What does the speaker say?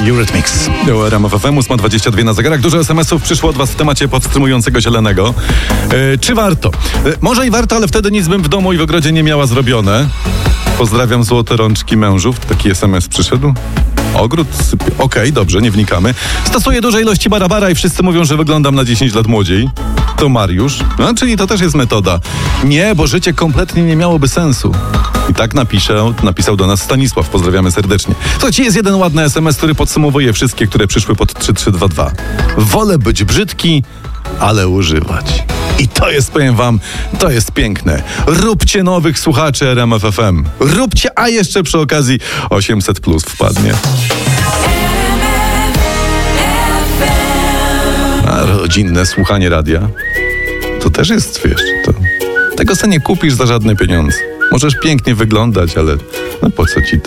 Eurythmics. RMF FM 8:22 na zegarach. Dużo SMS-ów przyszło od was w temacie powstrzymującego zielonego. Czy warto? Może i warto, ale wtedy nic bym w domu i w ogrodzie nie miała zrobione. Pozdrawiam złote rączki mężów. Taki SMS przyszedł. Ogród sypie. Okej, dobrze, nie wnikamy. Stosuję duże ilości barabara i wszyscy mówią, że wyglądam na 10 lat młodziej. To Mariusz. No, czyli to też jest metoda. Nie, bo życie kompletnie nie miałoby sensu. I tak napisał do nas Stanisław. Pozdrawiamy serdecznie. Słuchajcie, jest jeden ładny SMS, który podsumowuje wszystkie, które przyszły pod 3322. Wolę być brzydki, ale używać. I to jest, powiem wam, to jest piękne. Róbcie nowych słuchaczy RMF FM. Róbcie, a jeszcze przy okazji 800+ wpadnie. A rodzinne słuchanie radia to też jest, wiesz, tego se nie kupisz za żadne pieniądze. Możesz pięknie wyglądać, ale no po co ci to?